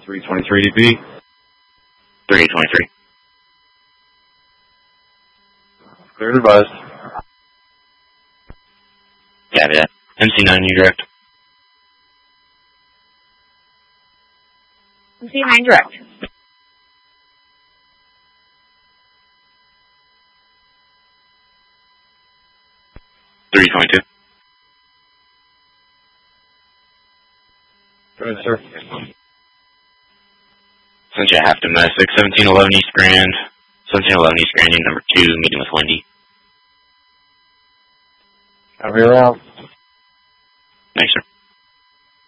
323 DP. 323. Cleared advised. Yeah, yeah. MC9, you direct. MC9 direct. Three 22. Go ahead, sir. Sent you a half domestic, 1711 East Grand. 1711 East Grand, number 2, meeting with Wendy. I'll be around. Thanks, sir.